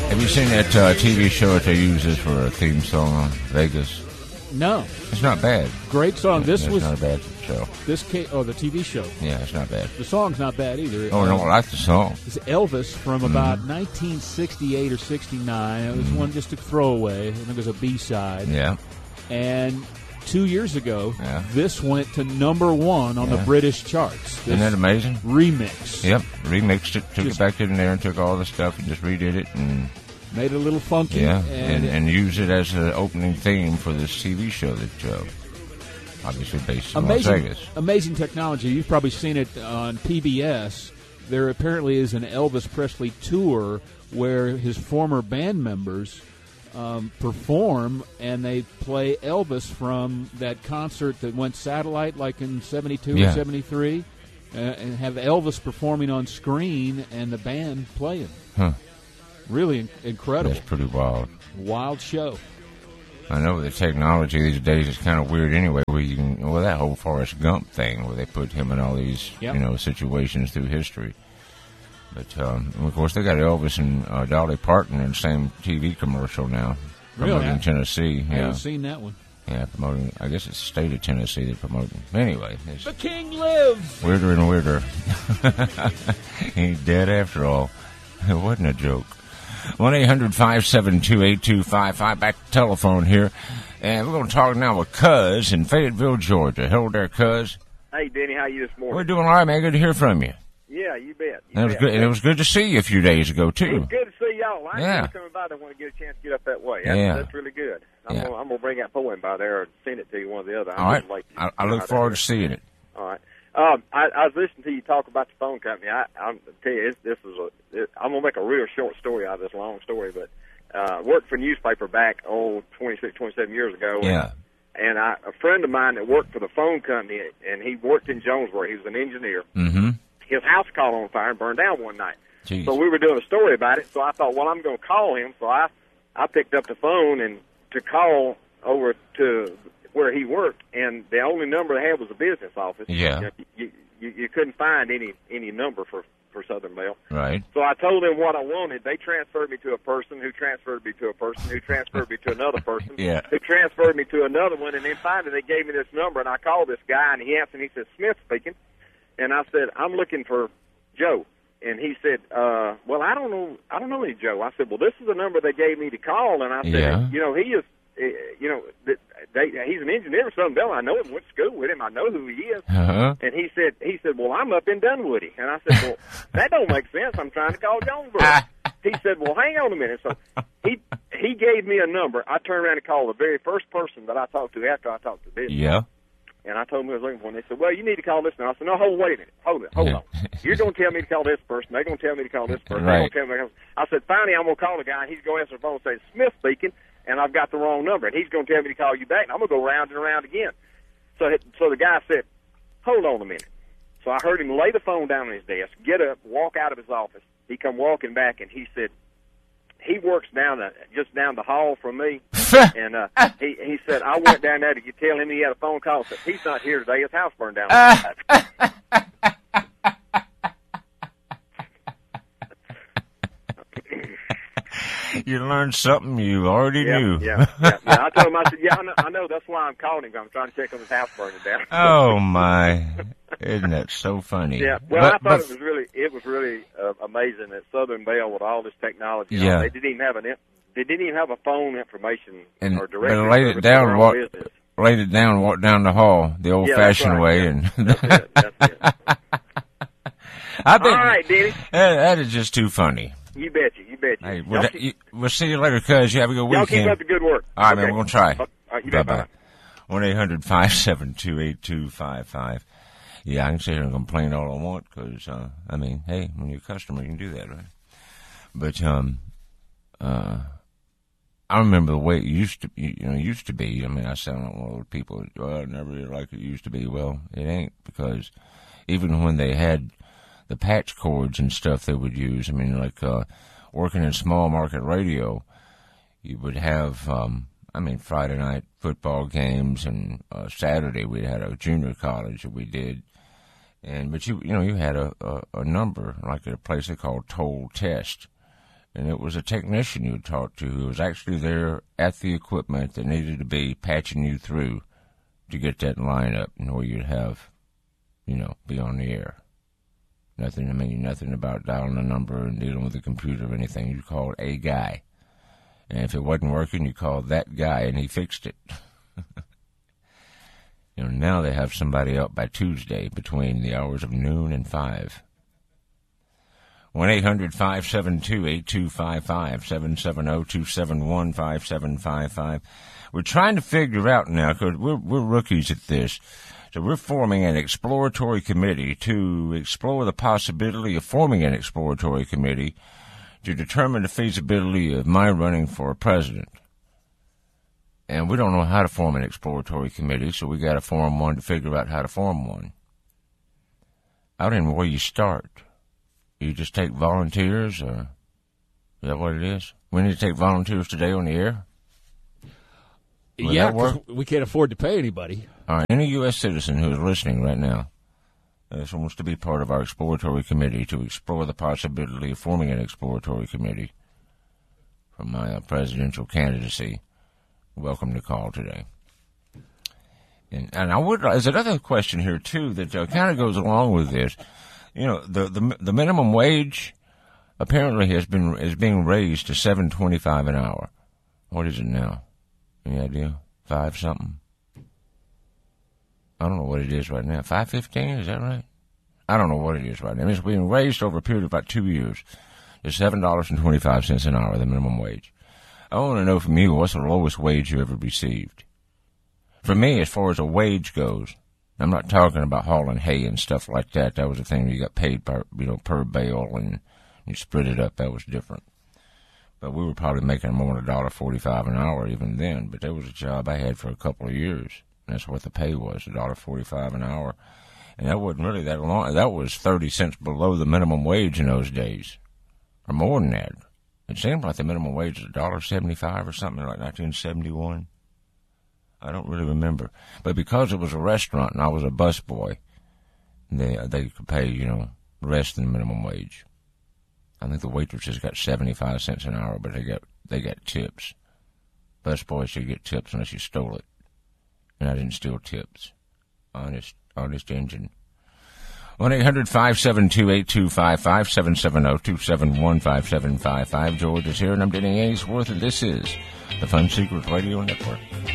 Have you seen that TV show that they use this for a theme song on Vegas? No. It's not bad. Great song. This was not a bad show. The TV show. Yeah, it's not bad. The song's not bad either. Oh, no, I like the song. It's Elvis from about 1968 or 69. It was one just a throwaway, and it was a B-side. Yeah. And 2 years ago, this went to number one on the British charts. Isn't that amazing? Remix. Yep, remixed it, took it back in there and took all the stuff and just redid it and made it a little funky. Yeah, and used it as an opening theme for this TV show that obviously based in Las Vegas. Amazing technology. You've probably seen it on PBS. There apparently is an Elvis Presley tour where his former band members perform, and they play Elvis from that concert that went satellite like in 72 or 73, and have Elvis performing on screen and the band playing. Huh. Really incredible. That's pretty wild. Wild show. I know the technology these days is kind of weird anyway, where you can, that whole Forrest Gump thing where they put him in all these, situations through history. But, of course, they got Elvis and Dolly Parton in the same TV commercial now. Promoting Tennessee. I haven't seen that one. Yeah, promoting, I guess it's the state of Tennessee they're promoting. Anyway. The king lives! Weirder and weirder. He's dead after all. It wasn't a joke. 1-800-572-8255. Back to telephone here. And we're going to talk now with Cuz in Fayetteville, Georgia. Hello there, Cuz. Hey, Denny, how you this morning? We're doing all right, man. Good to hear from you. Yeah, you bet. It was good, and it was good to see you a few days ago, too. It was good to see y'all. I ain't coming by there when I get a chance to get up that way. That's really good. I'm going to bring that poem by there and send it to you, one or the other. All right. I look forward to seeing it. All right. I was listening to you talk about the phone company. I'm tell you, I'm gonna make a real short story out of this long story, but worked for a newspaper back 26, 27 years ago. Yeah. And a friend of mine that worked for the phone company, and he worked in Jonesboro. He was an engineer. Mm-hmm. His house caught on fire and burned down one night. Jeez. So we were doing a story about it. So I thought, well, I'm going to call him. So I picked up the phone and to call over to where he worked, and the only number they had was a business office. Yeah. You couldn't find any number for Southern Bell. Right. So I told them what I wanted. They transferred me to a person who transferred me to a person who transferred me to another person who transferred me to another one, and then finally they gave me this number, and I called this guy, and he answered, and he said, "Smith speaking." And I said, "I'm looking for Joe." And he said, "Well, I don't know any Joe." I said, "Well, this is the number they gave me to call." And I said, "You know, he is, he's an engineer at Southern Bell. I know him, went to school with him. I know who he is." Uh-huh. And he said, "Well, I'm up in Dunwoody." And I said, "Well, that don't make sense. I'm trying to call Jonesboro." He said, "Well, hang on a minute." So he gave me a number. I turned around and called the very first person that I talked to after I talked to this. Yeah. And I told them I was looking for him. They said, "Well, you need to call this now." I said, "No, wait a minute. Hold on. You're going to tell me to call this person. They're going to tell me to call this person. Right. They're going to tell me. I said, finally, I'm going to call the guy, and he's going to answer the phone and say, "Smith speaking," and I've got the wrong number. And he's going to tell me to call you back, and I'm going to go round and around again. So the guy said, "Hold on a minute." So I heard him lay the phone down on his desk, get up, walk out of his office. He come walking back, and he said, he works just down the hall from me. And he said, "I went down there to tell him he had a phone call." Said, "He's not here today. His house burned down." You learned something you already knew. Yeah. I told him, I said, I know. That's why I'm calling him. I'm trying to check on his house burning down. Oh, my. Isn't that so funny? Yeah. Well, I thought it was really amazing that Southern Bell, with all this technology, they didn't even have a phone information or directory. They laid it down and walked down the hall the old-fashioned way. Yeah. And That's it. I think all right, Denny. That is just too funny. You betcha. Hey, we'll see you later, cuz. You have a good weekend. Y'all keep up the good work. All right, man. We're going to try. All right, you bet. Bye-bye. 1-800-572-8255. Yeah, I can sit here and complain all I want because, hey, when you're a customer, you can do that, right? But I remember the way it used to be. I sound like one of those people, I never really like it used to be. Well, it ain't, because even when they had the patch cords and stuff they would use, working in small market radio, you would have, Friday night football games, and Saturday we had a junior college that we did. But you had a number, like a place they called Toll Test. and it was a technician you talked to who was actually there at the equipment that needed to be patching you through to get that line up and where you'd have, be on the air. Nothing about dialing a number and dealing with the computer or anything. You called a guy. And if it wasn't working, you called that guy and he fixed it. Now they have somebody up by Tuesday between the hours of noon and 5. 1-800-572-8255, 770-271-5755. We're trying to figure out now, because we're rookies at this, so we're forming an exploratory committee to explore the possibility of forming an exploratory committee to determine the feasibility of my running for president. And we don't know how to form an exploratory committee, so we got to form one to figure out how to form one. I don't even know where you start. You just take volunteers, or is that what it is? We need to take volunteers today on the air? Yeah, because we can't afford to pay anybody. All right, any U.S. citizen who is listening right now wants to be part of our exploratory committee to explore the possibility of forming an exploratory committee for my presidential candidacy, welcome to call today. And I would, there's another question here, too, that kind of goes along with this. The minimum wage apparently is being raised to $7.25 an hour. What is it now? Any idea? 5 something? I don't know what it is right now. 5.15, is that right? I don't know what it is right now. It's being raised over a period of about 2 years to $7.25 an hour, the minimum wage. I want to know from you, what's the lowest wage you ever received? For me, as far as a wage goes, I'm not talking about hauling hay and stuff like that. That was a thing you got paid per bale, and you split it up. That was different. But we were probably making more than $1.45 an hour even then. But there was a job I had for a couple of years. And that's what the pay was, $1.45 an hour. And that wasn't really that long. That was 30 cents below the minimum wage in those days, or more than that. It seemed like the minimum wage was $1.75 or something like 1971. I don't really remember. But because it was a restaurant and I was a busboy, they could pay, less than the minimum wage. I think the waitresses got 75 cents an hour, but they got tips. Busboys should get tips unless you stole it. And I didn't steal tips. Honest engine. 1-800-572-8255, 770-271-5755. George is here, and I'm Denny Ainsworth, and this is the Fun Secrets Radio Network.